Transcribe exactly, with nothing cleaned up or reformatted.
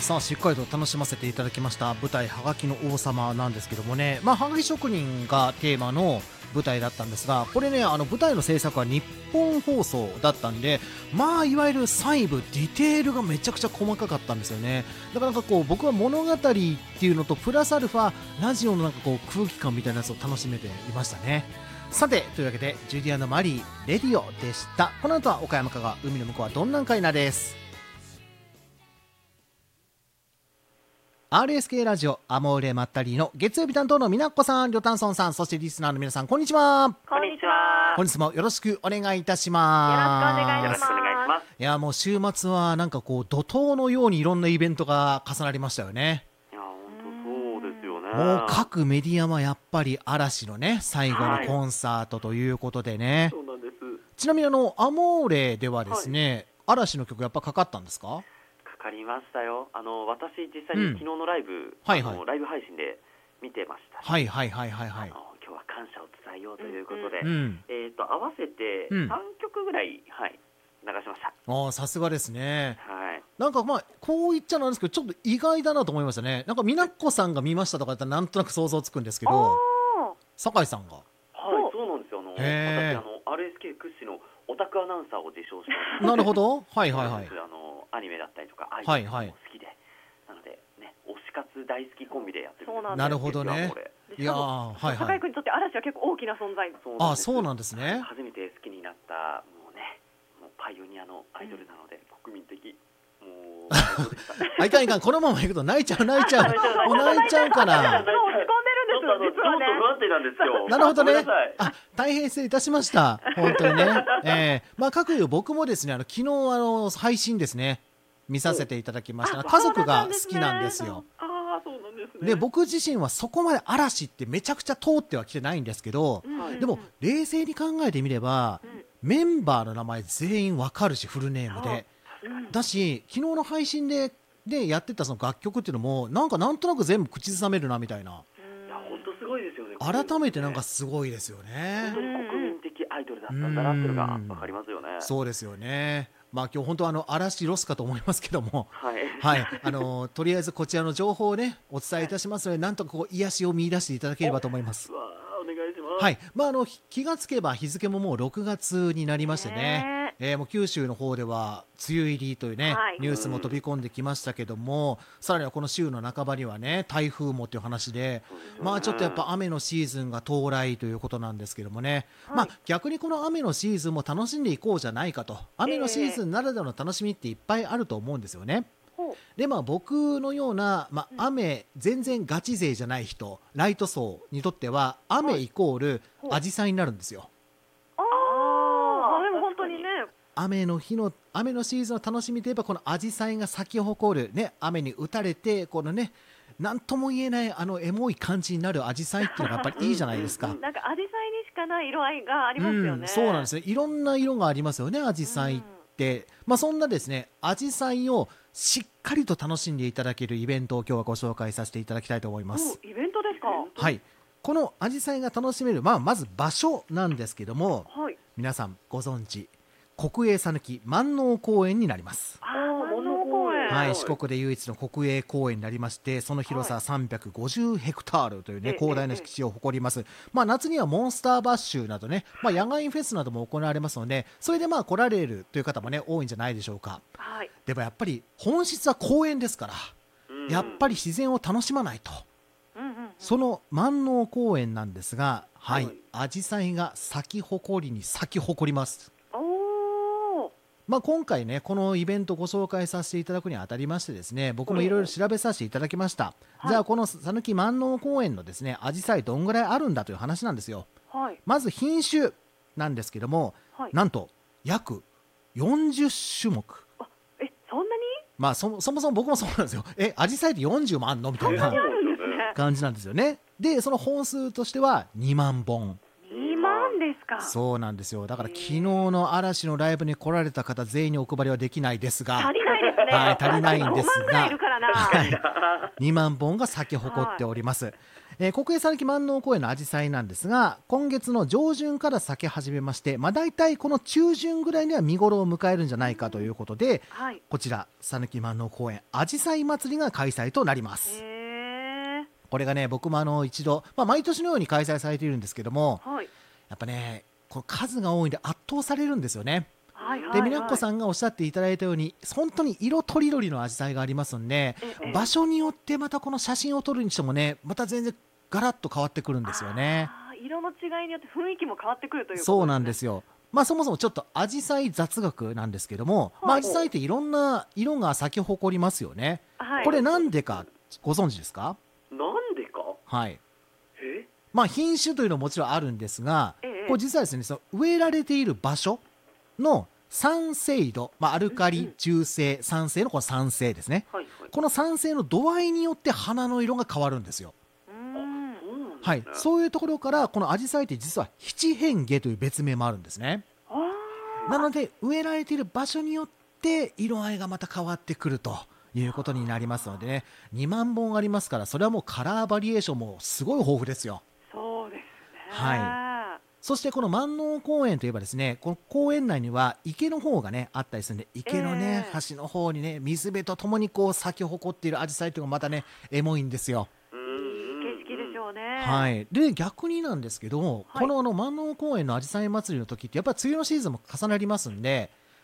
さあしっかりと楽しませていただきました舞台はがきの王様なんですけどもね、まあはがき職人がテーマの舞台だったんですが、これねあの舞台の制作は日本放送だったんで、まあいわゆる細部ディテールがめちゃくちゃ細かかったんですよね。だからなんかこう僕は物語っていうのとプラスアルファラジオのなんかこう空気感みたいなやつを楽しめていましたね。さてというわけでジュディアンドマリーレディオでした。この後は岡山香川海の向こうはどんなんかいなです。アールエスケー ラジオアモーレまったりの月曜日担当のみなっこさん、りょたんそんさん、そしてリスナーの皆さんこんにちは。 こんにちは。 本日もよろしくお願いいたします。 よろしくお願いします。 いやもう週末はなんかこう怒涛のようにいろんなイベントが重なりましたよね。 いや本当そうですよね。 もう各メディアはやっぱり嵐のね最後のコンサートということでね、はい、 そうなんです。 ちなみにあのアモーレではですね、はい、嵐の曲やっぱかかったんですか？ かかりましたよ。あの私実際に昨日のライブ、うんはいはい、 あのライブ配信で見てました。 はいはいはいはいはい。 あの今日は感謝を伝えようということで、 うん、 えっ、ー、と合わせてさんきょくぐらい、はい流しました。 ああさすがですね。 はい。 なんかまあこう言っちゃなんですけどちょっと意外だなと思いましたね。なんかみなっこさんが見ましたとかだったらなんとなく想像つくんですけど、酒井さんが。 はいそうなんですよ。あの私あの アールエスケー 屈指のオタクアナウンサーを自称してます。 なるほど。はいはいはい。 あのアニメだったりとかアイドルも好きで、はいはい、なのでね推し活大好きコンビでやってるんです。 なるほどね。いやーはいはい。 酒井君にとって嵐は結構大きな存在。 あそうなんですね。 初めて好きになったもうねもうパイオニアのアイドルなので、うん、国民的もうあいかんいかんこのままいくと泣いちゃう泣いちゃうもう泣いちゃうから。 ちょっと不安定なんですよ。 なるほどね。あ、大変失礼いたしました。本当にね。えー、まあ各有僕もですね、あの昨日あの配信ですね見させていただきました。家族が好きなんですよ。 ああ、そうなんですね。 で僕自身はそこまで嵐ってめちゃくちゃ通ってはきてないんですけど、うん、でも冷静に考えてみれば、うん、メンバーの名前全員わかるしフルネームで、うん、だし昨日の配信ででやってたその楽曲っていうのもなんかなんとなく全部口ずさめるなみたいな。改めてなんかすごいですよね。 本当に国民的アイドルだったんだなっていうのが分かりますよね。 そうですよね。まあ今日本当あの嵐ロスかと思いますけども、 はい、 はい、あのとりあえずこちらの情報をねお伝えいたしますので、なんとかこう癒しを見出していただければと思います。 わお願いします。 はい、まああの気がつけば日付ももうろくがつになりましてね。えー、もう九州の方では梅雨入りというね、はい、ニュースも飛び込んできましたけども、さらにはこの週の半ばにはね台風もという話で、まあちょっとやっぱ雨のシーズンが到来ということなんですけどもね、はい、まあ逆にこの雨のシーズンも楽しんでいこうじゃないかと。雨のシーズンならではの楽しみっていっぱいあると思うんですよね。でまあ僕のような、まあ、雨全然ガチ勢じゃない人、ライト層にとっては雨イコールアジサイになるんですよ。雨の日の雨のシーズンの楽しみといえばこのアジサイが咲き誇る、ね、雨に打たれてこのね何とも言えないあのエモい感じになるアジサイっていうのがやっぱりいいじゃないですか。 なんかアジサイにしかない色合いがありますよね。 うん、そうなんですね。いろんな色がありますよねアジサイって、うん、まあそんなですねアジサイをしっかりと楽しんでいただけるイベントを今日はご紹介させていただきたいと思います。 イベントですか？ はい。このアジサイが楽しめる、まあ、まず場所なんですけども、はい、皆さんご存知国営さぬき万能公園になります。 あ万能公園、 はい、四国で唯一の国営公園になりまして、その広ささんびゃくごじゅうヘクタールというね、はい、広大な敷地を誇ります。まあ、夏にはモンスターバッシュなどね、まあ、野外フェスなども行われますので、それでまあ来られるという方もね多いんじゃないでしょうか。 はい、 でもやっぱり本質は公園ですから、うん、やっぱり自然を楽しまないと。うんうんうん、その万能公園なんですが、はい、アジサイが咲き誇りに咲き誇ります。まあ、今回ねこのイベントご紹介させていただくにあたりましてですね、僕もいろいろ調べさせていただきました。はい、じゃあこのさぬき万能公園のですねアジサイどんぐらいあるんだという話なんですよ。はい、まず品種なんですけども、はい、なんと約よんじゅっしゅもく。 あえそんなに、 まあ、そ, そもそも僕もそうなんですよ。えアジサイってよんじゅうもあんのみたいな感じなんですよね。でその本数としてはにまんぼん。 ですか。 そうなんですよ。だから昨日の嵐のライブに来られた方全員にお配りはできないですが、 足りないですね。 はい、足りないんですが、 ごまんぐらいいるからな。 はい、にまんぼんが咲き誇っております。はい、 えー国営讃岐万能公園のアジサイなんですが、今月の上旬から咲き始めまして、まあ、大体この中旬ぐらいには見頃を迎えるんじゃないかということで、 はい。 こちら讃岐万能公園アジサイ祭りが開催となります。 へえ。 これがね、僕もあの一度、まあ、毎年のように開催されているんですけども、 はい。 やっぱね、この数が多いんで圧倒されるんですよね。 はいはい。 で、みなっこん。 さんがおっしゃっていただいたように、本当に色とりどりのアジサイがありますんで、 ええ。 場所によってまたこの写真を撮るにしてもね、また全然ガラッと変わってくるんですよね。 ああ、色の違いによって雰囲気も変わってくるということですね。 そうなんですよ。まあそもそもちょっとアジサイ雑学なんですけども、まあアはい。 ジサイっていろんな色が咲き誇りますよね。 はい。 これなんでかご存知ですか？ なんでか？ はい。 え？ まあ品種というのももちろんあるんですが、 ええ。 これ実はですね、その植えられている場所の酸性度、まあアルカリ、 うんうん。 中性、酸性のこの酸性ですね。 はいはい。 この酸性の度合いによって花の色が変わるんですよ。 うーあ、 ん。 そうなんはい。 ですね。 そういうところから、このアジサイって実は七変化という別名もあるんですね。 あなあ。 ので、植えられている場所によって色合いがまた変わってくるということになりますのでね、にまんぼんありますから、それはもうカラーバリエーションもすごい豊富ですよ。 そうですね。 はい。そしてこの万能公園といえばですね、この公園内には池の方がね、あったりするんで、池のね、 ええ。 端の方にね、水辺とともにこう咲き誇っているアジサイというのがまたね、エモいんですよ。 うんいい景色でしうんうん。 ょうね。 はい。で、逆になんですけど、 はい。 このあの万能公園のアジサイ祭りの時って、やっぱり梅雨のシーズンも重なりますんで、